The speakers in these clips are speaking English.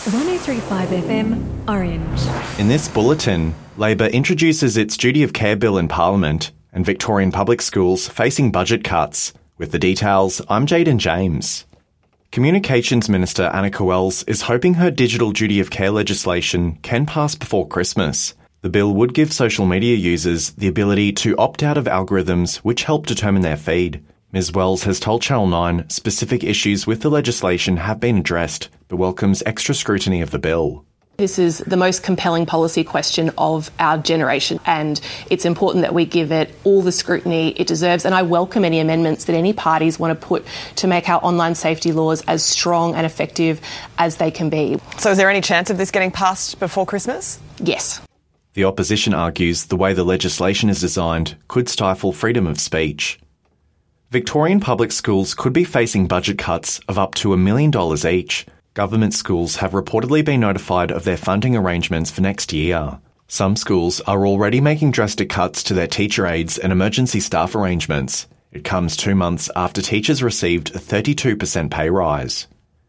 103.5 FM, Orange. In this bulletin, Labor introduces its duty of care bill in Parliament and Victorian public schools facing budget cuts. With the details, I'm Jaden James. Communications Minister Annika Wells is hoping her digital duty of care legislation can pass before Christmas. The bill would give social media users the ability to opt out of algorithms which help determine their feed. Ms Wells has told Channel 9 specific issues with the legislation have been addressed, but welcomes extra scrutiny of the bill. This is the most compelling policy question of our generation, and it's important that we give it all the scrutiny it deserves, and I welcome any amendments that any parties want to put to make our online safety laws as strong and effective as they can be. So is there any chance of this getting passed before Christmas? Yes. The opposition argues the way the legislation is designed could stifle freedom of speech. Victorian public schools could be facing budget cuts of up to $1 million each. Government schools have reportedly been notified of their funding arrangements for next year. Some schools are already making drastic cuts to their teacher aides and emergency staff arrangements. It comes 2 months after teachers received a 32% pay rise.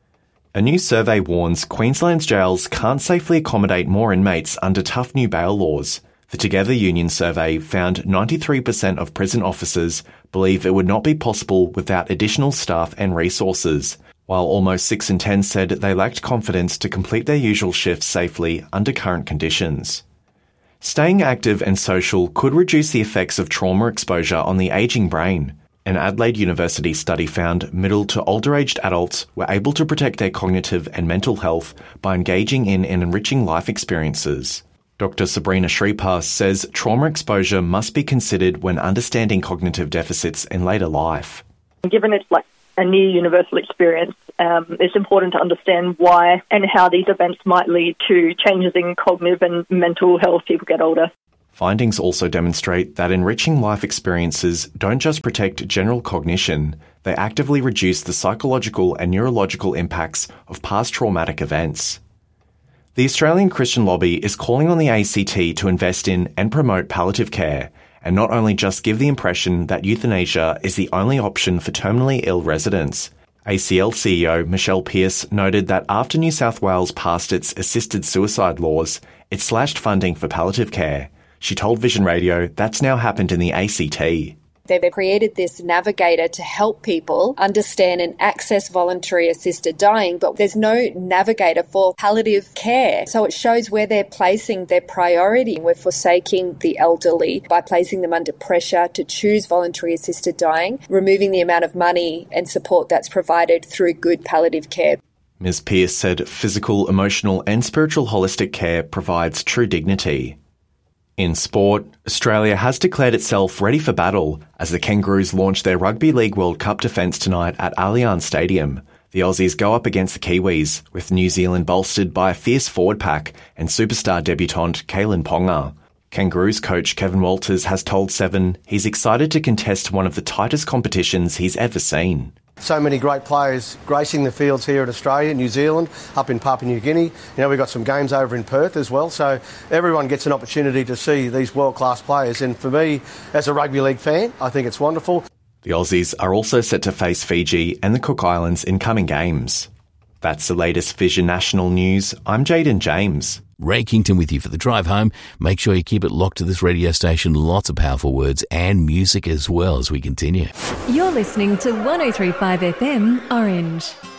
A new survey warns Queensland's jails can't safely accommodate more inmates under tough new bail laws. The Together Union survey found 93% of prison officers believe it would not be possible without additional staff and resources, while almost 6 in 10 said they lacked confidence to complete their usual shifts safely under current conditions. Staying active and social could reduce the effects of trauma exposure on the ageing brain. An Adelaide University study found middle to older-aged adults were able to protect their cognitive and mental health by engaging in and enriching life experiences. Dr. Sabrina Shripar says trauma exposure must be considered when understanding cognitive deficits in later life. Given it's like a near universal experience, it's important to understand why and how these events might lead to changes in cognitive and mental health as people get older. Findings also demonstrate that enriching life experiences don't just protect general cognition, they actively reduce the psychological and neurological impacts of past traumatic events. The Australian Christian Lobby is calling on the ACT to invest in and promote palliative care, and not only just give the impression that euthanasia is the only option for terminally ill residents. ACL CEO Michelle Pearce noted that after New South Wales passed its assisted suicide laws, it slashed funding for palliative care. She told Vision Radio that's now happened in the ACT. They've created this navigator to help people understand and access voluntary assisted dying, but there's no navigator for palliative care. So it shows where they're placing their priority. We're forsaking the elderly by placing them under pressure to choose voluntary assisted dying, removing the amount of money and support that's provided through good palliative care. Ms. Pearce said physical, emotional and spiritual holistic care provides true dignity. In sport, Australia has declared itself ready for battle as the Kangaroos launch their Rugby League World Cup defence tonight at Allianz Stadium. The Aussies go up against the Kiwis, with New Zealand bolstered by a fierce forward pack and superstar debutant Kalyn Ponga. Kangaroos coach Kevin Walters has told Seven he's excited to contest one of the tightest competitions he's ever seen. So many great players gracing the fields here at Australia, New Zealand, up in Papua New Guinea. We've got some games over in Perth as well, so everyone gets an opportunity to see these world-class players. And for me, as a rugby league fan, I think it's wonderful. The Aussies are also set to face Fiji and the Cook Islands in coming games. That's the latest Vision National News. I'm Jaden James. Ray Kington with you for the drive home. Make sure you keep it locked to this radio station. Lots of powerful words and music as well as we continue. You're listening to 103.5 FM Orange.